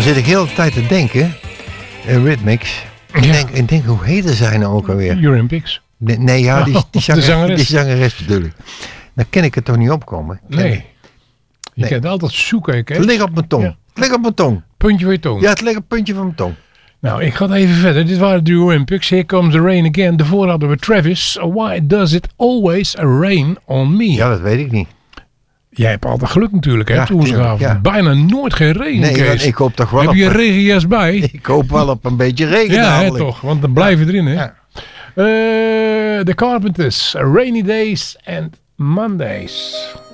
zit ik heel de tijd te denken. Rhythmics. Ik denk, hoe heette zij nou ook alweer? Olympics. Nee, ja, die zangeres. Die zangeres bedoel ik. Dan ken ik het toch niet opkomen. Nee. Je kan het altijd zoeken. Hè? Het ligt op mijn tong. Ja. Het ligt op mijn tong. Puntje van je tong. Ja, het ligt op het puntje van mijn tong. Nou, ik ga het even verder. Dit waren de Olympics. Here Comes the Rain Again. Daarvoor hadden we Travis. Why Does It Always Rain On Me? Ja, dat weet ik niet. Jij hebt altijd geluk natuurlijk, hè, Ja, op de woensdagavond. tuurlijk, ja. Bijna nooit geen regen, Nee, Kees. want ik hoop toch wel Heb op... je een regenjas bij? Ik hoop wel op een beetje regen Ja, hè, namelijk. toch. Want dan blijven erin, hè. Ja. The Carpenters. Rainy Days and Mondays.